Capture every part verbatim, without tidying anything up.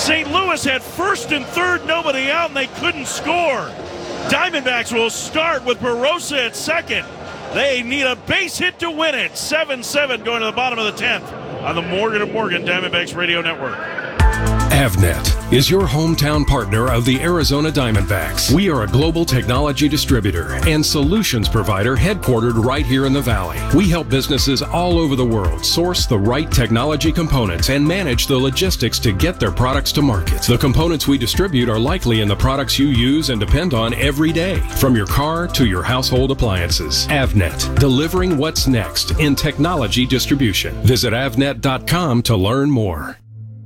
Saint Louis had first and third, nobody out, and they couldn't score. Diamondbacks will start with Barossa at second. They need a base hit to win it. seven seven going to the bottom of the tenth on the Morgan and Morgan Diamondbacks Radio Network. Avnet is your hometown partner of the Arizona Diamondbacks. We are a global technology distributor and solutions provider headquartered right here in the Valley. We help businesses all over the world source the right technology components and manage the logistics to get their products to market. The components we distribute are likely in the products you use and depend on every day, from your car to your household appliances. Avnet, delivering what's next in technology distribution. Visit avnet dot com to learn more.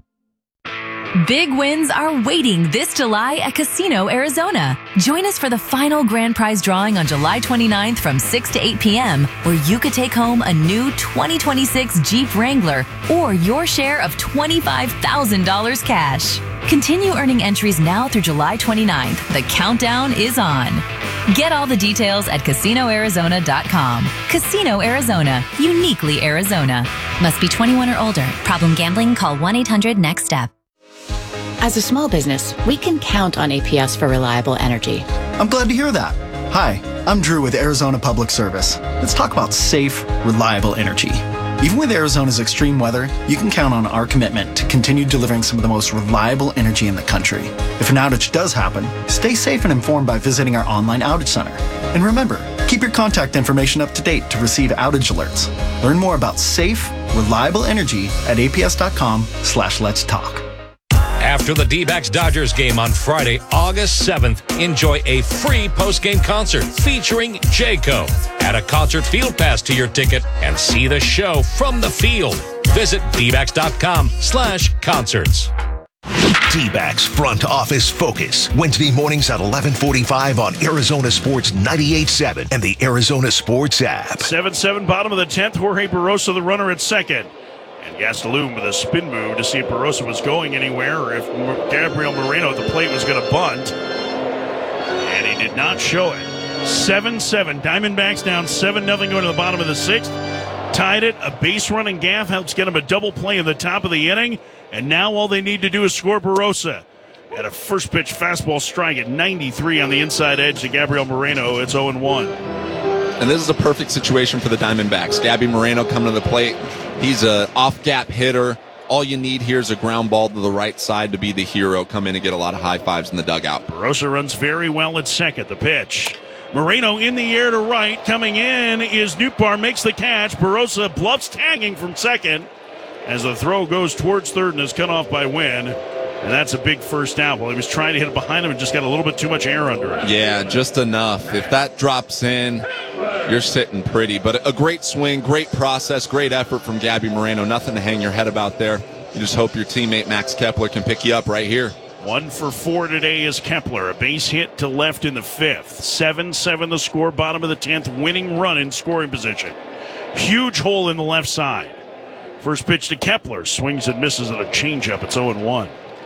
Big wins are waiting this July at Casino Arizona. Join us for the final grand prize drawing on July twenty-ninth from six to eight p.m., where you could take home a new twenty twenty-six Jeep Wrangler or your share of twenty-five thousand dollars cash. Continue earning entries now through July twenty-ninth. The countdown is on. Get all the details at casino arizona dot com. Casino Arizona, uniquely Arizona. Must be twenty-one or older. Problem gambling? Call one eight hundred next step. As a small business, we can count on A P S for reliable energy. I'm glad to hear that. Hi, I'm Drew with Arizona Public Service. Let's talk about safe, reliable energy. Even with Arizona's extreme weather, you can count on our commitment to continue delivering some of the most reliable energy in the country. If an outage does happen, stay safe and informed by visiting our online outage center. And remember, keep your contact information up to date to receive outage alerts. Learn more about safe, reliable energy at A P S dot com slash let's talk. After the D-backs Dodgers game on Friday, August seventh, enjoy a free post-game concert featuring Jayco. Add a concert field pass to your ticket and see the show from the field. Visit D backs dot com slash concerts. D-backs Front Office Focus, Wednesday mornings at eleven forty-five on Arizona Sports ninety-eight point seven and the Arizona Sports app. seven seven, bottom of the tenth. Jorge Barossa, the runner at second. And Gastelum with a spin move to see if Barossa was going anywhere or if Gabriel Moreno at the plate was going to bunt. And he did not show it. seven seven. Diamondbacks down seven nothing going to the bottom of the sixth. Tied it. A base running Gaff helps get him a double play in the top of the inning. And now all they need to do is score Barossa. At a first pitch fastball strike at ninety-three on the inside edge to Gabriel Moreno. It's oh and one. And this is a perfect situation for the Diamondbacks. Gabby Moreno coming to the plate. He's an off-gap hitter. All you need here is a ground ball to the right side to be the hero. Come in and get a lot of high fives in the dugout. Barossa runs very well at second. The pitch. Moreno in the air to right. Coming in is Nootbaar. Makes the catch. Barossa bluffs tagging from second as the throw goes towards third and is cut off by Wynn. And that's a big first out. Well, he was trying to hit it behind him and just got a little bit too much air under it. Yeah, just enough. If that drops in, you're sitting pretty. But a great swing, great process, great effort from Gabby Moreno. Nothing to hang your head about there. You just hope your teammate Max Kepler can pick you up right here. One for four today is Kepler. A base hit to left in the fifth. seven seven the score, bottom of the tenth. Winning run in scoring position. Huge hole in the left side. First pitch to Kepler. Swings and misses at a changeup. It's oh and one.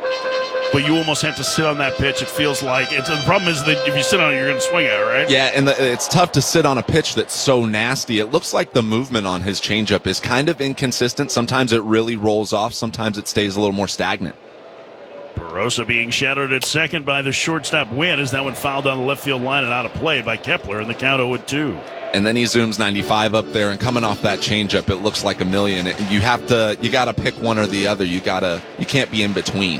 But you almost have to sit on that pitch. It feels like it's the problem is that if you sit on it, you're going to swing at it, right? Yeah, and the, it's tough to sit on a pitch that's so nasty. It looks like the movement on his changeup is kind of inconsistent. Sometimes it really rolls off. Sometimes it stays a little more stagnant. Barossa being shadowed at second by the shortstop Wynn as that one fouled down the left field line and out of play by Kepler, and the count oh and two. And then he zooms ninety-five up there, and coming off that changeup, it looks like a million. You have to, you got to pick one or the other. You gotta, you can't be in between.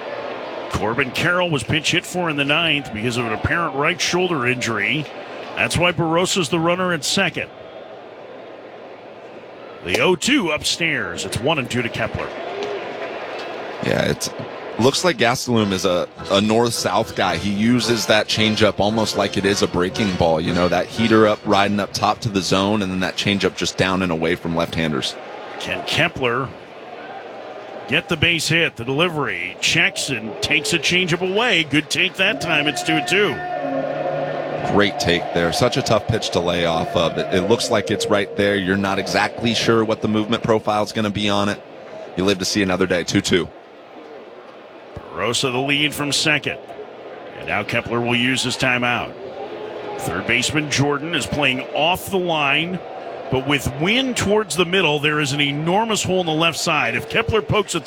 Corbin Carroll was pinch hit for in the ninth because of an apparent right shoulder injury. That's why Barossa's the runner at second. The oh two upstairs. It's one and two to Kepler. Yeah, it looks like Gastelum is a, a north-south guy. He uses that changeup almost like it is a breaking ball. You know, that heater up, riding up top to the zone, and then that changeup just down and away from left-handers. Can Kepler get the base hit? The delivery checks and takes a changeup away. Good take that time. It's two and two. Great take there. Such a tough pitch to lay off of. It, it looks like it's right there. You're not exactly sure what the movement profile is going to be on it. You live to see another day. two two. Barossa the lead from second. And now Kepler will use his timeout. Third baseman Jordan is playing off the line. But with Wynn towards the middle, there is an enormous hole in the left side. If Kepler pokes a